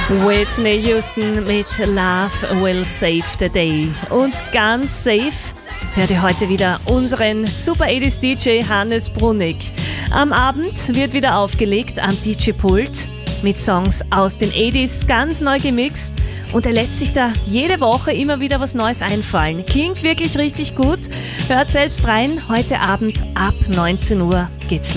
Whitney Houston mit Love Will Save the Day. Und ganz safe hört ihr heute wieder unseren Super 80s DJ Hannes Brunnig. Am Abend wird wieder aufgelegt am DJ-Pult mit Songs aus den 80s, ganz neu gemixt. Und er lässt sich da jede Woche immer wieder was Neues einfallen. Klingt wirklich richtig gut. Hört selbst rein. Heute Abend ab 19 Uhr geht's